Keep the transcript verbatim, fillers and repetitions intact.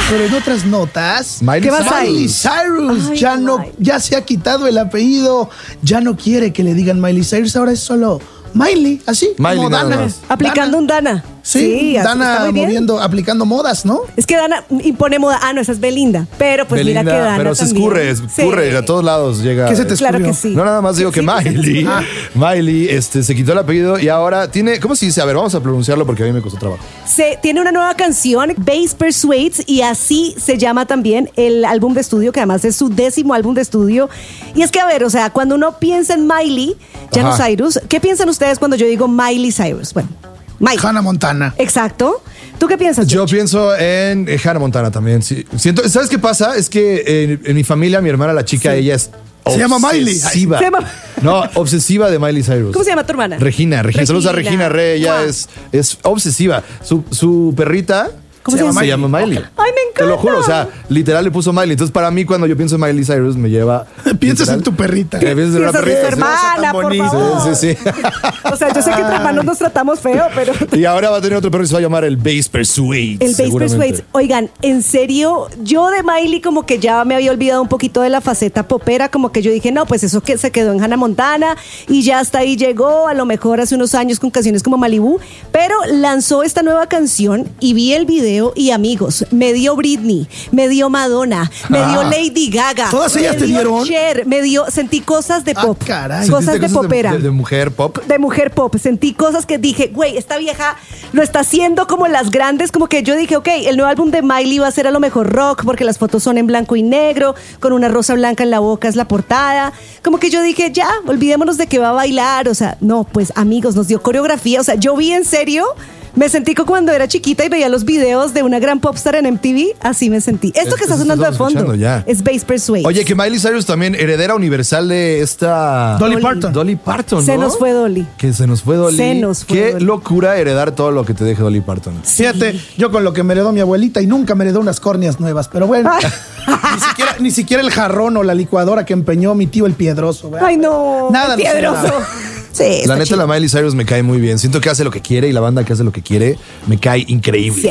Pero en otras notas, Miley ¿Qué vas ahí? Miley Cyrus Ay, ya no, Miley. ya se ha quitado el apellido, ya no quiere que le digan Miley Cyrus, ahora es solo Miley, así, Miley como nada Dana. más. Aplicando Dana. un Dana. Sí, así Dana está muy bien. moviendo, aplicando modas, ¿no? Es que Dana impone moda. Ah, no, esa es Belinda. Pero pues Belinda, mira que Dana pero se también. escurre, Sí. escurre, a todos lados llega. ¿Qué se te Claro escurrió? que sí. No, nada más digo que Sí, Miley, Ah. Miley este, se quitó el apellido y ahora tiene, ¿cómo se dice? A ver, vamos a pronunciarlo porque a mí me costó trabajo. Se, tiene una nueva canción, Bass Persuades, y así se llama también el álbum de estudio, que además es su décimo álbum de estudio. Y es que, a ver, o sea, cuando uno piensa en Miley, ya no Ajá. Cyrus, ¿qué piensan ustedes cuando yo digo Miley Cyrus? Bueno, Miley. Hannah Montana. Exacto. ¿Tú qué piensas? Yo George? pienso en eh, Hannah Montana también. Sí. Siento, ¿sabes qué pasa? Es que en, en mi familia, mi hermana, la chica, ella es. Se llama Miley. obsesiva. Se llama- No, obsesiva de Miley Cyrus. ¿Cómo se llama tu hermana? Regina, Regina. Saludos a Regina. Regina Rey. Ella Guau. es, es obsesiva. Su, su perrita. ¿Cómo se llama? Se llama Miley. Ay, me encanta. Te lo juro, o sea, literal le puso Miley. Entonces, para mí, cuando yo pienso en Miley Cyrus, me lleva. Piensas literal, en tu perrita. que piensas en una Piensas en tu perrita. sí. hermana, tan por bonita. favor. Sí, sí, sí. O sea, yo sé que entre hermanos nos tratamos feo, pero... Y ahora va a tener otro perro que se va a llamar el Bass Persuades. El Bass seguramente. Persuades. Oigan, en serio, yo de Miley como que ya me había olvidado un poquito de la faceta popera, como que yo dije, no, pues eso que se quedó en Hannah Montana y ya hasta ahí llegó, a lo mejor hace unos años con canciones como Malibu, pero lanzó esta nueva canción y vi el video y amigos, me dio Britney, me dio Madonna, me dio Ah. Lady Gaga. ¿Todas me ellas te dio dieron? Cher, me dio, sentí cosas de Ah, pop, caray. cosas de ¿Sentiste popera. De, de mujer pop. De mujer pop, sentí cosas que dije, güey, esta vieja lo está haciendo como las grandes, como que yo dije, ok, el nuevo álbum de Miley va a ser a lo mejor rock, porque las fotos son en blanco y negro, con una rosa blanca en la boca es la portada, como que yo dije, ya, olvidémonos de que va a bailar, o sea, no, pues amigos, nos dio coreografía, o sea, yo vi en serio... Me sentí como cuando era chiquita y veía los videos de una gran popstar en M T V, así me sentí. Esto que Eso está sonando de estamos fondo escuchando ya. es Bass Persuades. Oye, que Miley Cyrus también heredera universal de esta... Dolly Parton. Dolly Parton, ¿no? Se nos fue Dolly. Que se nos fue Dolly. Se nos fue Qué Dolly. locura heredar todo lo que te deje Dolly Parton. Fíjate, yo con lo que me heredó mi abuelita y nunca me heredó unas córneas nuevas, pero bueno, ni, siquiera, ni siquiera el jarrón o la licuadora que empeñó mi tío el Piedroso. ¿verdad? Ay, no. Nada nos piedroso. heredaba. Sí, La está neta, chido. la Miley Cyrus me cae muy bien. Siento que hace lo que quiere y la banda que hace lo que quiere me cae increíble.